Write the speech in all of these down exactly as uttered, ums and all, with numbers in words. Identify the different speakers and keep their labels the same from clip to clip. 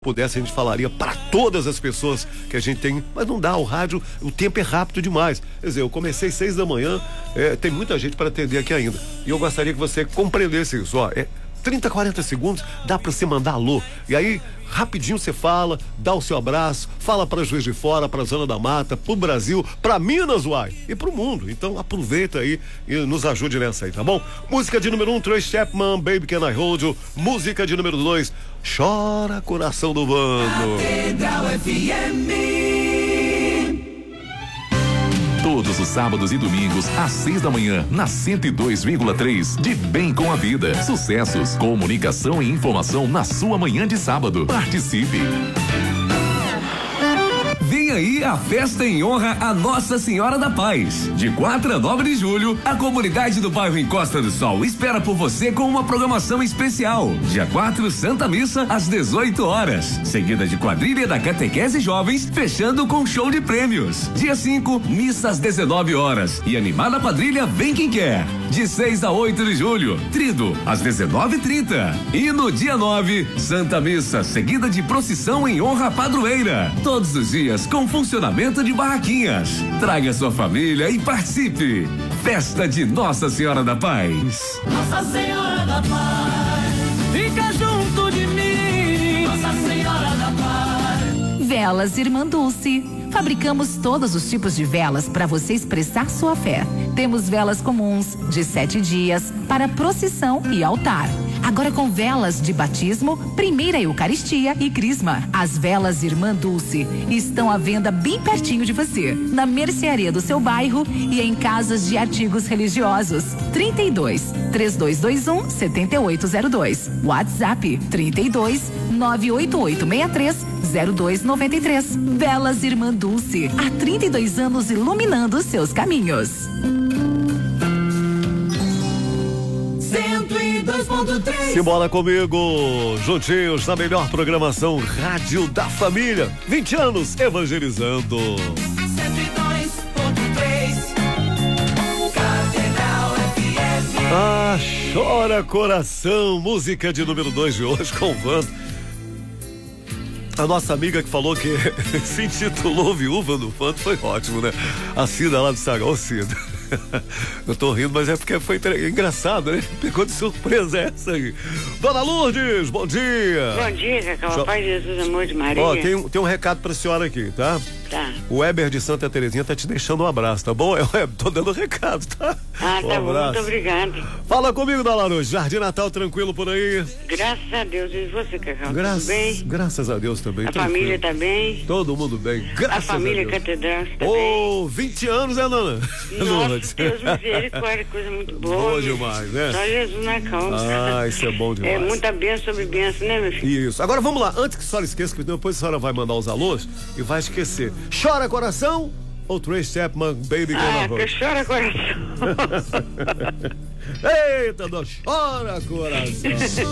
Speaker 1: pudesse, a gente falaria para todas as pessoas que a gente tem, mas não dá, o rádio, o tempo é rápido demais. Quer dizer, eu comecei seis da manhã, é, tem muita gente para atender aqui ainda, e eu gostaria que você compreendesse isso, ó, é trinta, quarenta segundos, dá para você mandar alô, e aí rapidinho você fala, dá o seu abraço, fala para Juiz de Fora, para Zona da Mata, pro Brasil, para Minas, uai, e pro mundo. Então aproveita aí e nos ajude nessa aí, tá bom? Música de número um, Tracy Chapman, Baby Can I Hold You. Música de número dois, Chora Coração do Bando.
Speaker 2: Catedral F M.
Speaker 3: Todos os sábados e domingos, às seis da manhã, na cento e dois vírgula três, de Bem com a Vida. Sucessos, comunicação e informação na sua manhã de sábado. Participe!
Speaker 4: Vem aí a festa em honra a Nossa Senhora da Paz. De quatro a nove de julho, a comunidade do bairro Encosta do Sol espera por você com uma programação especial. Dia quatro, Santa Missa, às dezoito horas. Seguida de quadrilha da Catequese Jovens, fechando com show de prêmios. Dia cinco, missa às dezenove horas. E animada quadrilha Vem Quem Quer. De seis a oito de julho, Trido, às dezenove e trinta. E no dia nove, Santa Missa, seguida de procissão em honra à padroeira. Todos os dias com funcionamento de barraquinhas. Traga sua família e participe. Festa de Nossa Senhora da Paz.
Speaker 2: Nossa Senhora da Paz, fica junto de mim. Nossa Senhora da Paz.
Speaker 5: Velas Irmã Dulce. Fabricamos todos os tipos de velas para você expressar sua fé. Temos velas comuns, de sete dias, para procissão e altar. Agora com velas de batismo, primeira Eucaristia e Crisma. As velas Irmã Dulce estão à venda bem pertinho de você, na mercearia do seu bairro e em casas de artigos religiosos. trinta e dois, três dois dois um, sete oito zero dois. WhatsApp trinta e dois, nove oito oito seis três, zero dois nove três. Velas Irmã Dulce, há trinta e dois anos iluminando seus caminhos.
Speaker 2: cento e dois ponto três.
Speaker 1: Simbora comigo, juntinhos na melhor programação Rádio da Família. vinte anos evangelizando.
Speaker 2: cento e dois ponto três. Catedral F M.
Speaker 1: Ah, Chora Coração, música de número dois de hoje com o Vando. A nossa amiga que falou que se intitulou Viúva do Vando foi ótimo, né? A Cida lá do Sagrado. Ô, Cida. Eu tô rindo, mas é porque foi engraçado, né? Pegou de surpresa essa aí. Dona Lourdes, bom dia.
Speaker 6: Bom dia, Cacau.
Speaker 1: Jo...
Speaker 6: Pai Jesus, amor de Maria.
Speaker 1: Ó, tem, tem um recado pra senhora aqui, tá?
Speaker 6: Tá.
Speaker 1: O Weber de Santa Terezinha tá te deixando um abraço, tá bom? Eu, eu tô dando recado, tá?
Speaker 6: Ah,
Speaker 1: um
Speaker 6: tá
Speaker 1: abraço.
Speaker 6: bom, muito obrigado.
Speaker 1: Fala comigo, Dona Lourdes. Jardim Natal tranquilo por aí?
Speaker 6: Graças a Deus. E você, Cacau?
Speaker 1: Gra...
Speaker 6: Tudo bem?
Speaker 1: Graças a Deus também.
Speaker 6: A
Speaker 1: tranquilo.
Speaker 6: família tá bem?
Speaker 1: Todo mundo bem. Graças
Speaker 6: a família
Speaker 1: a Deus.
Speaker 6: Catedral tá
Speaker 1: Ô,
Speaker 6: bem?
Speaker 1: oh, vinte anos, né, Dona?
Speaker 6: Nossa, Deus misericórdia, coisa muito boa.
Speaker 1: Bom demais, né?
Speaker 6: Só Jesus na causa.
Speaker 1: Ah, isso é bom demais.
Speaker 6: É muita bênção sobre bênção, né, meu filho?
Speaker 1: Isso. Agora vamos lá, antes que a senhora esqueça, que depois a senhora vai mandar os alôs e vai esquecer. Chora Coração ou Tracy Chapman, Baby Can I Hold You?
Speaker 6: Ah, que chora coração.
Speaker 1: Eita, não, chora coração.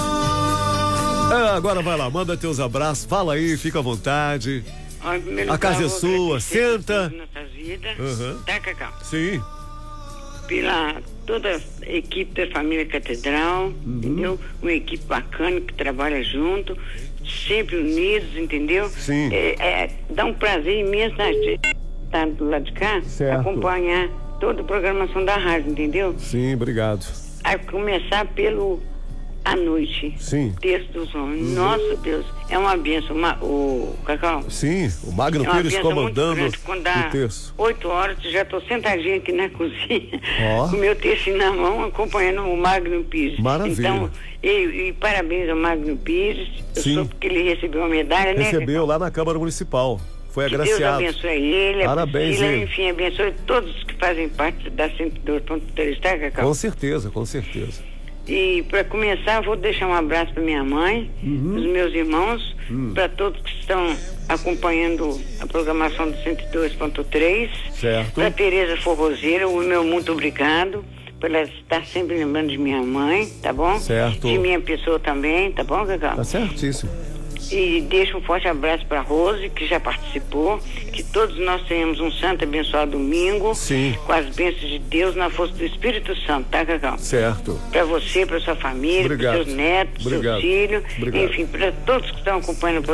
Speaker 1: É, agora vai lá, manda teus abraços, fala aí, fica à vontade.
Speaker 6: Ó, em primeiro
Speaker 1: A
Speaker 6: lugar,
Speaker 1: casa é
Speaker 6: eu vou
Speaker 1: sua,
Speaker 6: agradecer
Speaker 1: senta.
Speaker 6: por nossas vidas,
Speaker 1: Uhum.
Speaker 6: tá, Cacau?
Speaker 1: Sim.
Speaker 6: Pela toda a equipe da família Catedral,
Speaker 1: Uhum.
Speaker 6: entendeu? Uma equipe bacana que trabalha junto, sempre unidos, entendeu?
Speaker 1: Sim.
Speaker 6: É, é, dá um prazer imenso a gente estar do lado de cá,
Speaker 1: Certo.
Speaker 6: acompanhar toda a programação da rádio, entendeu?
Speaker 1: Sim, obrigado.
Speaker 6: A começar pelo à noite.
Speaker 1: Sim.
Speaker 6: Texto dos homens. Nossa Deus, é uma benção. Uma, o Cacau.
Speaker 1: Sim, o Magno
Speaker 6: É uma
Speaker 1: Pires
Speaker 6: benção muito
Speaker 1: comandando
Speaker 6: grande. Quando dá
Speaker 1: o terço.
Speaker 6: oito horas, já estou sentadinha aqui na cozinha,
Speaker 1: Ó.
Speaker 6: com o meu texto na mão, acompanhando o Magno Pires.
Speaker 1: Maravilha.
Speaker 6: Então, e, e parabéns ao Magno Pires. Eu
Speaker 1: Sim.
Speaker 6: soube que ele recebeu uma medalha, né?
Speaker 1: Recebeu lá na Câmara Municipal. Foi
Speaker 6: Que Deus
Speaker 1: agraciado.
Speaker 6: abençoe ele,
Speaker 1: Parabéns,
Speaker 6: a Priscila,
Speaker 1: ele.
Speaker 6: enfim, abençoe todos que fazem parte da cento e dois ponto três, tá, Cacau?
Speaker 1: Com certeza, com certeza.
Speaker 6: E para começar, vou deixar um abraço para minha mãe,
Speaker 1: Uhum.
Speaker 6: os meus irmãos,
Speaker 1: Hum.
Speaker 6: para todos que estão acompanhando a programação do cento e dois ponto três.
Speaker 1: Certo.
Speaker 6: Para Tereza Forrozeira, o meu muito obrigado por ela estar sempre lembrando de minha mãe, tá bom?
Speaker 1: Certo.
Speaker 6: De minha pessoa também, tá bom, Cacau?
Speaker 1: Tá certíssimo.
Speaker 6: E deixo um forte abraço para Rose, que já participou, que todos nós tenhamos um santo e abençoado domingo.
Speaker 1: Sim.
Speaker 6: Com as bênçãos de Deus na força do Espírito Santo, tá, Cacau?
Speaker 1: Certo.
Speaker 6: Para você, para sua família, para seus netos,
Speaker 1: Obrigado.
Speaker 6: seus filhos,
Speaker 1: Obrigado.
Speaker 6: enfim, para todos que estão acompanhando o